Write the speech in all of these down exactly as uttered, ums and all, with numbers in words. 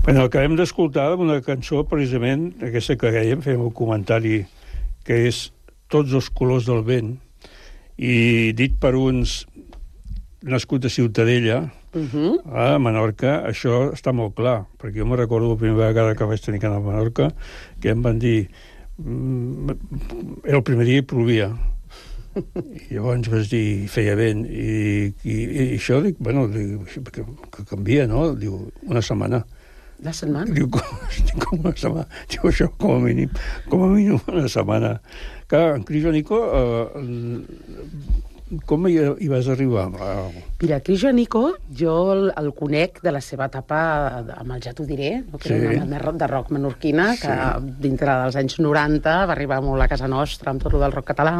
Bueno, acabem d'escoltar una cançó, precisament, aquesta que dèiem, fem un comentari, que és Tots els colors del vent, i dit per uns nascut a Ciutadella, uh-huh. a Menorca, això està molt clar, perquè jo me recordo la primera vegada que vaig tenir que anar a Menorca, que em van dir... Era el primer dia i plovia. I llavors vaig dir, feia vent, i, i, i això, dic, bueno, dic, que, que canvia, no? Diu, una setmana. La setmana? Diu, com, com una setmana. Diu, això, com a mínim, com a mínim una setmana. Clar, en Cris Nico, eh, com hi, hi vas arribar? Mira, Cris Nico, jo el, el conec de la seva etapa amb el Ja t'ho diré, no? Que sí. Era una banda de rock menorquina, que sí. Dintre dels anys noranta va arribar molt a casa nostra amb tot el del rock català.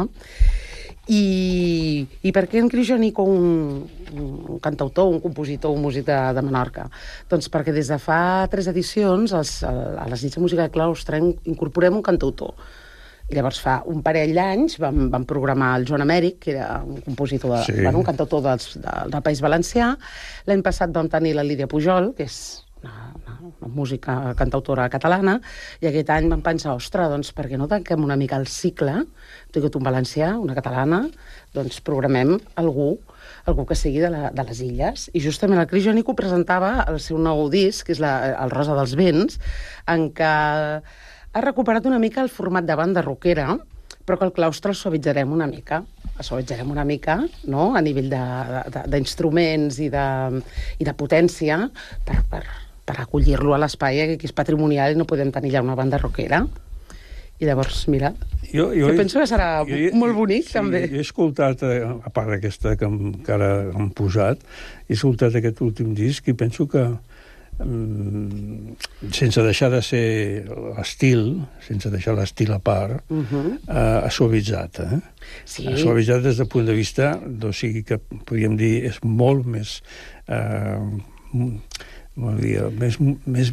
I, i per què en Cris Nico, un, un cantautor, un compositor, un músic de, de Menorca? Doncs perquè des de fa tres edicions als, a les nits de música de claustre incorporem un cantautor. I llavors fa un parell d'anys vam, vam programar el Joan Amèric, que era un compositor, de, sí. bueno, un cantautor dels, de, del País Valencià. L'any passat vam tenir la Lídia Pujol, que és una, una, una música cantautora catalana, i aquest any vam pensar, ostres, doncs per què no tanquem una mica el cicle, tingut un valencià, una catalana, doncs programem algú, algú que sigui de, la, de les illes. I justament el Cris Nico presentava el seu nou disc, que és la, el Rosa dels Vents, en què ha recuperat una mica el format de banda rockera, però que el claustre el suavitzarem una mica. El suavitzarem una mica, no?, a nivell d'instruments i, de, i de potència per, per, per acollir-lo a l'espai, que aquí és patrimonial i no podem tenir ja una banda rockera. I llavors, mira, jo, jo, jo penso que serà jo, molt bonic, sí, també. Jo he escoltat, a part d'aquesta que, que ara han posat, he escoltat aquest últim disc i penso que sense deixar de ser l'estil, sense deixar l'estil a part, uh-huh. eh, ha suavitzat. Eh? Sí. Ha suavitzat des del punt de vista, o sigui que podríem dir, és molt més, eh, dir, més, més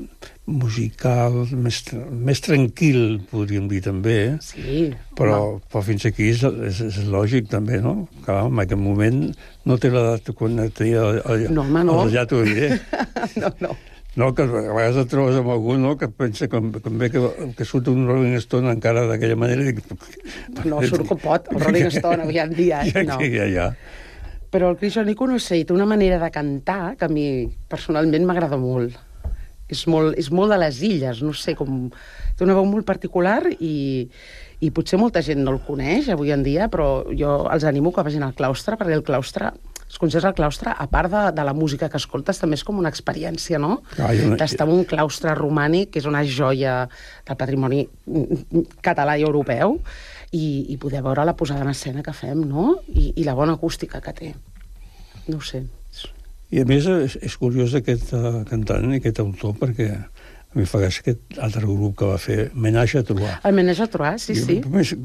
musical, més, més tranquil, podríem dir també. Sí. Però, però fins aquí és, és, és lògic també, no? Clar, en aquest moment no té l'edat quan tenia el, el, no, home, no. el Ja t'ho diré. No, no. No, que a vegades et trobes amb algú, no?, que pensa que, que ve que, que surt un Rolling Stone encara d'aquella manera. Dic, no, surt com pot, el Rolling Stone avui en dia. Ja, no. ja, ja. Però el Cris Nico, no sé, té una manera de cantar que a mi personalment m'agrada molt. És molt, és molt de les illes, no sé, com... Té una veu molt particular i, i potser molta gent no el coneix avui en dia, però jo els animo que vagin al claustre, perquè el claustre, els concerts al claustre, a part de, de la música que escoltes, també és com una experiència, no? Ah, no... D'estar en un claustre romànic, que és una joia del patrimoni català i europeu, i, i poder veure la posada en escena que fem, no? I, i la bona acústica que té. No ho sé. I a més és, és curiós aquest uh, cantant i aquest autor, perquè a mi fa gràcia aquest altre grup que va fer, Ménage à Trois. El Ménage à Trois, sí, sí.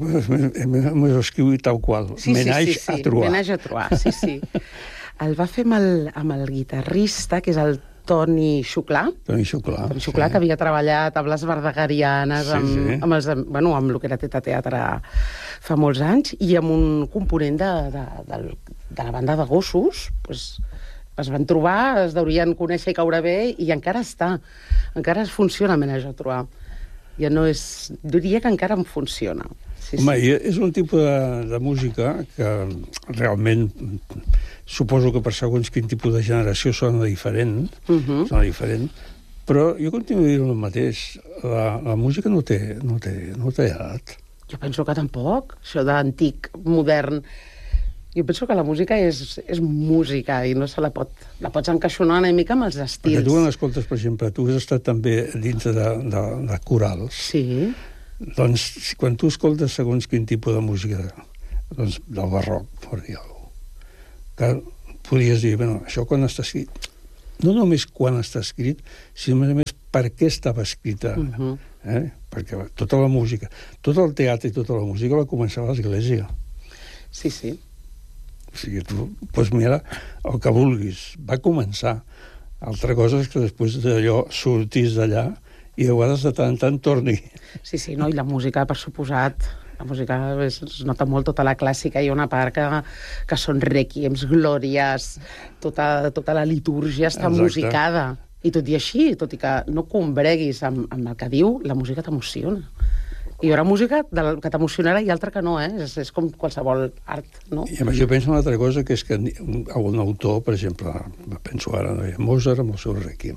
M'ho escriu tal qual. Sí, Ménage sí, sí, à sí. Trois. Ménage à Trois, sí, sí. El va fer amb el, amb el guitarrista, que és el Toni Xuclà. Toni Xuclà, Toni Xuclà, sí. Que havia treballat amb les verdegarianes, sí, amb, sí. amb, els, bueno, amb el que era Teta Teatre fa molts anys, i amb un component de, de, de, de la banda de gossos, doncs, es van trobar, es deurien conèixer i caure bé, i encara està. Encara es funciona Ménage à Trois. Ja no és... Diria que encara em funciona. Sí, Home, sí. És un tipus de, de música que realment suposo que per segons quin tipus de generació sona diferent, uh-huh. sona diferent, però jo continuo dient el mateix. La, la música no té, no té, no té edat. Jo penso que tampoc. Això d'antic, modern... Jo penso que la música és, és música i no se la pot... La pots encaixonar una mica amb els estils. Perquè tu quan escoltes, per exemple, tu has estat també dins de, de, de corals. Sí. Doncs quan tu escoltes segons quin tipus de música, doncs del barroc, per dir alguna cosa, que podries dir, bueno, això quan està escrit... No només quan està escrit, sinó a més per què estava escrita. Uh-huh. eh? Perquè tota la música, tot el teatre i tota la música va començar a l'església. Sí, sí. O sigui, tu pots mirar el que vulguis. Va començar. Altra cosa és que després d'allò sortís d'allà i a vegades de tant en tant torni. Sí, sí, no? I la música, per suposat, la música es, es nota molt tota la clàssica. Hi ha una part que, que són requiems, glòries, tota, tota la litúrgia està Exacte. Musicada. I tot i així, tot i que no combreguis amb, amb el que diu, la música t'emociona. I hi haurà música del, que t'emocionarà i altra que no, eh? És, és com qualsevol art, no? I a més, jo penso en una altra cosa, que és que un autor, per exemple, penso ara en Mozart amb el seu Requiem,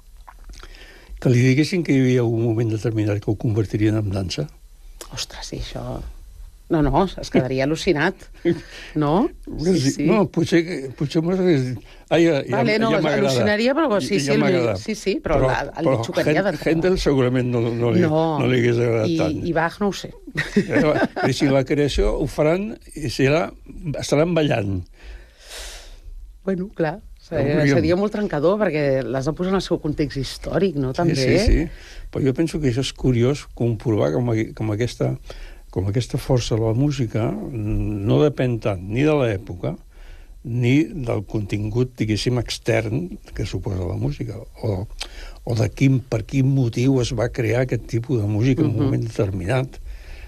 que li diguessin que hi havia un moment determinat que ho convertirien en dansa. Ostres, sí, això... No, no, es quedaria al·lucinat, no? Sí, sí. No, potser... potser ah, ja, vale, ja, no, ja m'agrada. Al·lucinaria, però sí, ja, sí, ja el, sí, sí, però, però, la, el xocaria d'entrada. Händel segurament no, no, li, no. no li hagués agradat I, tant. I Bach no ho sé. I si la creació ho faran, i serà, estaran ballant. Bueno, clar, seria, seria molt trencador, perquè l'has de posar en el seu context històric, no? També. Sí, sí, sí. Però jo penso que això és curiós comprovar com, com aquesta... com aquesta força de la música no depèn tant ni de l'època ni del contingut, diguéssim, extern que suposa la música, o, o de quin, per quin motiu es va crear aquest tipus de música en un moment determinat.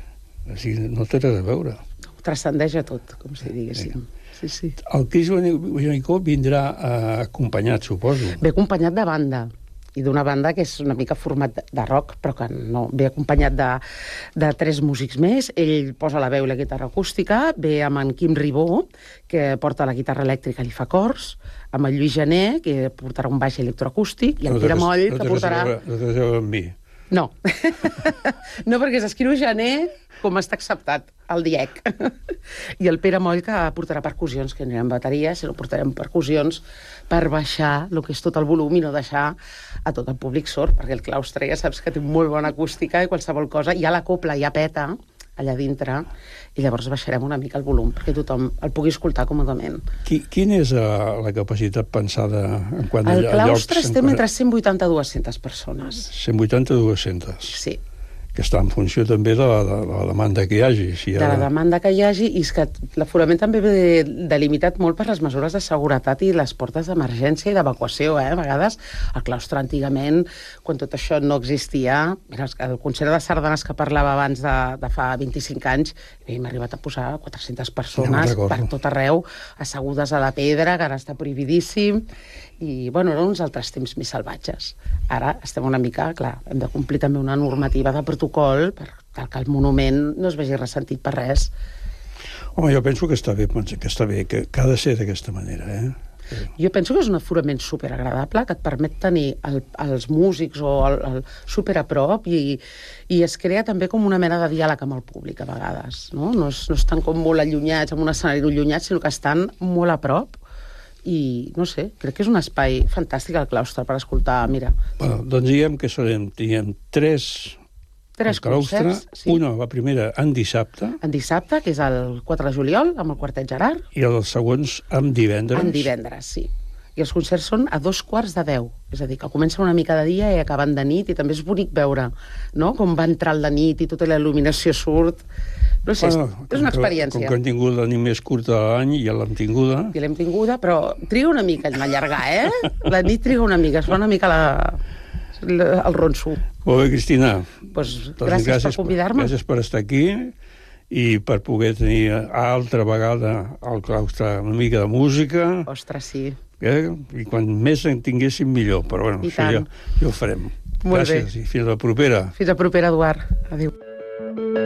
O sigui, no té res a veure. Transcendeix a tot, com si diguéssim. Sí, sí. El Chris Janicó vindrà eh, acompanyat, suposo. Ve acompanyat de banda, i d'una banda que és una mica format de rock, però que no, ve acompanyat de, de tres músics més. Ell posa la veu i la guitarra acústica, ve amb en Quim Ribó, que porta la guitarra elèctrica i li fa cors, amb el Lluís Gené, que portarà un baix electroacústic, i el Pere Moll, que portarà... No té res amb mi. No. No, perquè s'escriu Gené com està acceptat, el Diec. I el Pere Moll, que portarà percussions, que no hi ha bateria, sinó portarem percussions per baixar el que és tot el volum i no deixar a tot el públic sord, perquè el claustre ja saps que té molt bona acústica i qualsevol cosa, ja la copla ja peta allà dintre, i llavors baixarem una mica el volum perquè tothom el pugui escoltar còmodament. Qui, quina és uh, la capacitat pensada en quant a llocs? El claustre llocs, estem entre cent vuitanta a dues-centes persones. cent vuitanta a dues-centes? Sí. Que està en funció també de la, de la demanda que hi hagi. Si hi ha... De la demanda que hi hagi, i és que l'aforament també ve delimitat molt per les mesures de seguretat i les portes d'emergència i d'evacuació, eh? A vegades el claustre antigament, quan tot això no existia, mira, el concert de sardanes que parlava abans de, de fa vint-i-cinc anys, hem arribat a posar quatre-centes persones ja per tot arreu, assegudes a la pedra, que ara està prohibidíssim, i, bueno, eren uns altres temps més salvatges. Ara estem una mica, clar, hem de complir també una normativa de protocol per tal que el monument no es vegi ressentit per res. Home, jo penso que està bé, que està bé, que, que ha de ser d'aquesta manera, eh? Jo penso que és un aforament superagradable que et permet tenir el, els músics o el, el super a prop i, i es crea també com una mena de diàleg amb el públic a vegades, no? No, és, no estan com molt allunyats, amb un escenari allunyat, sinó que estan molt a prop i, no sé, crec que és un espai fantàstic al claustre per escoltar, mira. Bueno, doncs diguem que serem, diguem, tres... Tres claustre, concerts, sí. Una, la primera, en dissabte. En dissabte, que és el quatre de juliol, amb el Quartet Gerard. I els segons en divendres. En divendres, sí. I els concerts són a dos quarts de deu. És a dir, que comencen una mica de dia i acaben de nit, i també és bonic veure, no?, com va entrar el de nit i tota la il·luminació surt. No sé, bueno, és una experiència. Com que hem tingut la nit més curta de l'any, ja l'hem tinguda. I l'hem tinguda, però triga una mica en allargar, eh? La nit triga una mica, es fa una mica la... el ronso. Molt bé, Cristina. Pues, doncs gràcies, gràcies per convidar-me. Gràcies per estar aquí i per poder tenir altra vegada al claustre una mica de música. Ostres, sí. Eh? I quan més en tinguéssim millor, però bueno, I això ja, ja ho farem. Molt gràcies bé. I fins la propera. Fins la propera, Eduard. Adéu.